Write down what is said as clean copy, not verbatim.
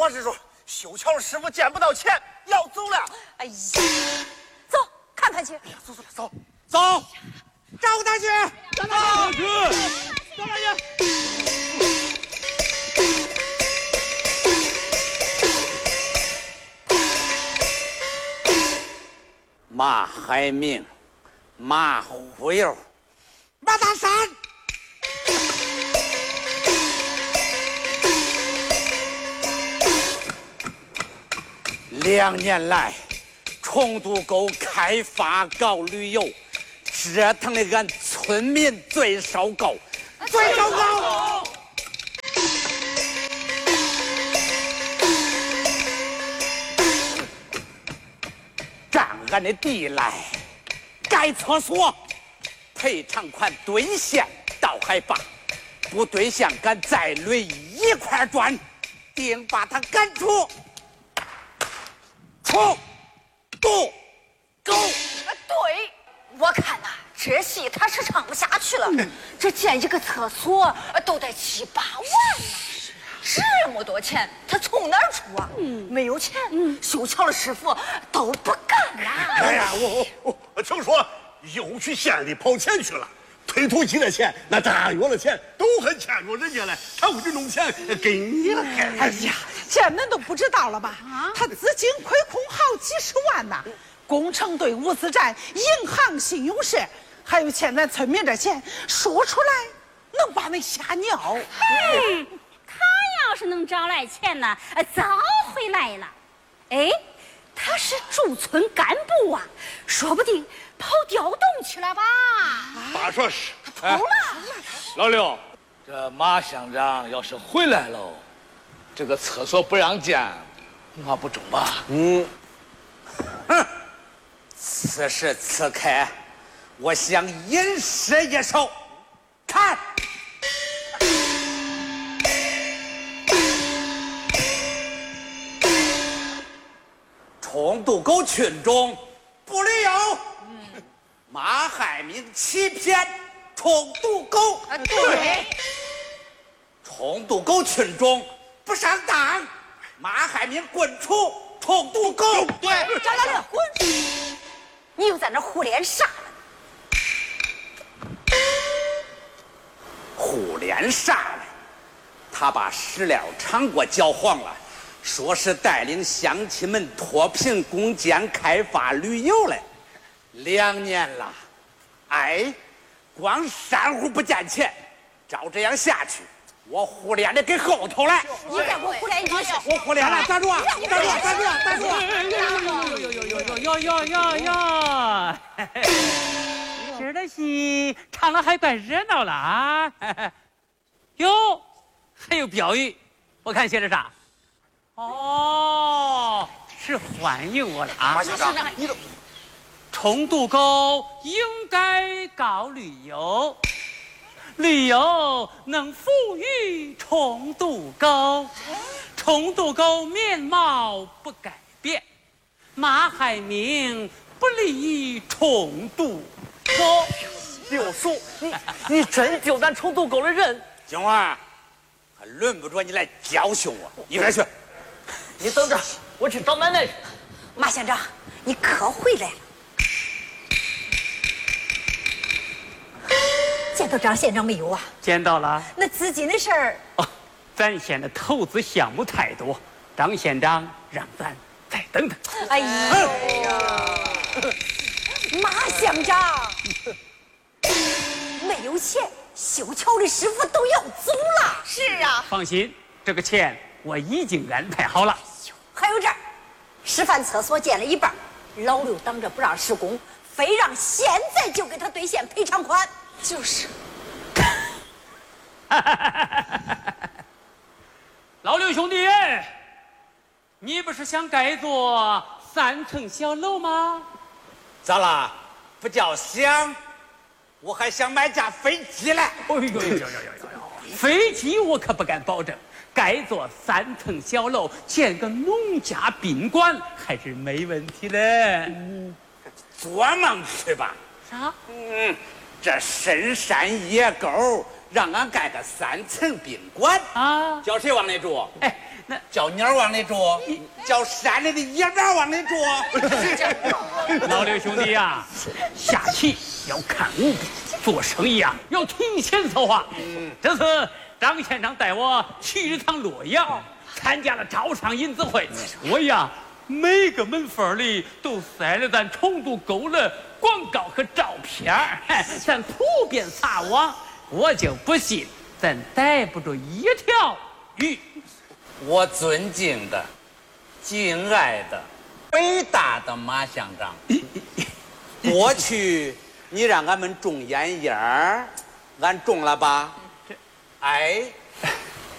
话之中，修桥师傅捡不到钱，要走了。 哎呀，走看看去。 哎呀，走走走走， 找他去， 找他去，找他去。 马海明，马忽悠， 马大山。 2年来，崇渡沟开发搞旅游，折腾的俺村民最烧高， 最糟糕。 占俺的地来，盖厕所，赔偿款兑现倒还罢，不兑现俺再垒一块砖，定把他赶出。崇渡沟。 对，我看呐，这戏他是唱不下去了。这建一个厕所都得7、8万呢，这么多钱他从哪儿出啊？没有钱，修桥的师傅都不干呐。 哎呀，我听说又去县里跑钱去了。推土机的钱，那大约的钱都很欠着人家嘞，才会去弄钱给你了。 哎呀，这恁都不知道了吧？他资金亏空好几十万呐，工程队、物资站、银行、信用社，还有欠咱村民的钱，说出来能把恁吓尿。 嘿，他要是能找来钱呢，早回来了。哎，他是驻村干部啊，说不定跑调动去了吧？ 大说是。 投了。 老刘，这马乡长要是回来喽，这个厕所不让建，恐怕不中吧？ 哼，此时此刻，我想吟诗一首，看。崇渡沟群众不旅游，马海明欺骗崇渡沟。 对， 崇渡沟群众不上当，马海明滚出崇渡沟。对， 张老六，滚！你又在那胡连啥呢？ 胡连啥呢？他把史料厂给我搅黄了，说是带领乡亲们脱贫攻坚、开发旅游嘞。2年了，哎，光山户不见钱，照这样下去，我胡连的给后头了。 你再给我胡连一句， 我胡连了，站住啊！站住！站住！站住！ 哟！今儿的戏唱的还怪热闹了啊！哟，还有标语，我看写着啥？哦，是欢迎我了啊！ 马先生，你都崇渡沟应该搞旅游，旅游能富裕崇渡沟，崇渡沟面貌不改变，马海明不离崇渡沟。 六叔，你真丢咱崇渡沟的人？ 金花，还轮不着你来教训我，一边去。 你等着，我去找奶奶去。 马县长，你可回来了。见到张县长没有啊？ 见到了。 那资金的事儿， 哦，咱县的投资项目太多，张县长让咱再等等。 哎呀，马乡长，没有钱，修桥的师傅都要走了。 是啊， 放心，这个钱我已经安排好了。 还有这儿，示范厕所建了一半，老刘挡着不让施工，非让现在就给他兑现赔偿款。就是， 老刘兄弟，你不是想盖座3层小楼吗？ 咋啦？不叫想，我还想买架飞机嘞。 哎呦，飞机我可不敢保证，盖座3层小楼，建个农家宾馆还是没问题的。 做梦去吧！ 啥？ 这深山野沟， 让俺盖个3层宾馆啊， 叫谁往里住？ 哎，那叫鸟往里住，叫山里的野猫往里住。 老刘兄弟呀，下棋要看舞弊，做生意啊要提前策划。这次张县长带我去一趟洛阳，参加了招商引资会，我呀每个门缝里都塞了咱重度沟的广告和照片咱普遍撒网，我就不信咱逮不住一条鱼。 我尊敬的、敬爱的、伟大的马乡长，过去你让俺们种烟叶儿，俺种了吧？哎，